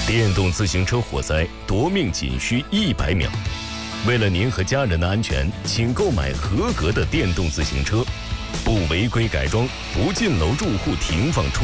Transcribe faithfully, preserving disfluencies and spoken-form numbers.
电动自行车火灾夺命仅需一百秒。为了您和家人的安全，请购买合格的电动自行车，不违规改装，不进楼住户停放充。